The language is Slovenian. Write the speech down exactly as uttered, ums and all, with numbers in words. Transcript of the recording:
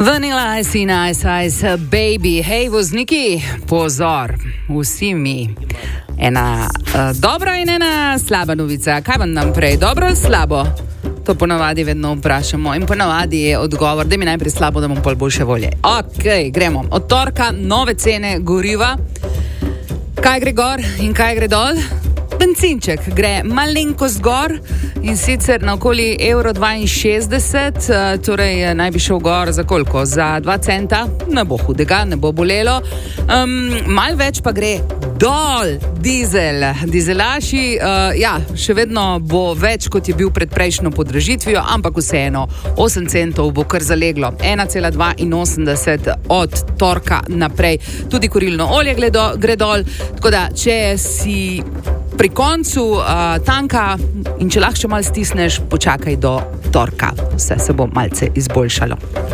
Vanilla Ice in Ice Ice Baby. Hej, vozniki, pozor, vsi mi. Ena uh, dobra in ena slaba novica. Kaj vam nam prej, dobro ali slabo? To ponavadi vedno vprašamo in ponavadi je odgovor, da mi najprej slabo, da bom pol boljše volje. Ok, gremo. Od torka nove cene goriva. Kaj gre gor in kaj gre dol? Bencinček gre malenkost gor in sicer na okoli evro dvainšestdeset, torej naj bi šel gor za koliko? Za dva centa, ne bo hudega, ne bo bolelo. Um, mal več pa gre dol, dizel, dizelaši, uh, ja, še vedno bo več, kot je bil pred prejšnjo podražitvijo, ampak vseeno, osem centov bo kar zaleglo, ena cela dvainosemdeset od torka naprej. Tudi kurilno olje gledo, gre dol, tako da, če si pri koncu uh, tanka in če lahko še malo stisneš, počakaj do torka. Vse se bo malce izboljšalo.